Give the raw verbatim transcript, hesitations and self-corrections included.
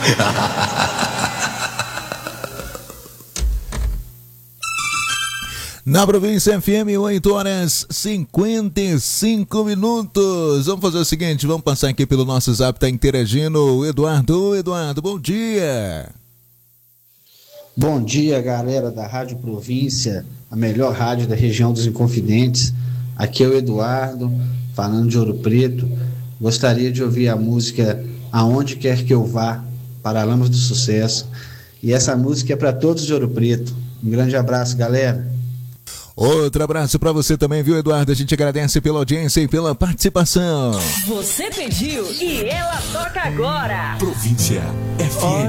Na Província F M, oito horas e cinquenta e cinco minutos. Vamos fazer o seguinte, vamos passar aqui pelo nosso zap, tá interagindo o Eduardo. Eduardo, bom dia. Bom dia, galera da Rádio Província, a melhor rádio da região dos Inconfidentes. Aqui é o Eduardo, falando de Ouro Preto. Gostaria de ouvir a música Aonde Quer Que Eu Vá, Paralamas do Sucesso. E essa música é para todos de Ouro Preto. Um grande abraço, galera. Outro abraço para você também, viu, Eduardo? A gente agradece pela audiência e pela participação. Você pediu e ela toca agora. Província F M.